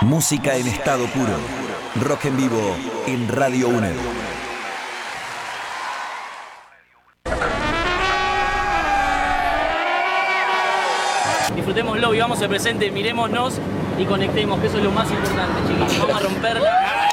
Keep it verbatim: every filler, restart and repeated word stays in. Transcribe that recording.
Música en estado puro. Rock en vivo en Radio UNED. Disfrutémoslo, vivamos el presente, mirémonos y conectemos, que eso es lo más importante, chiquillos. Vamos a romperla.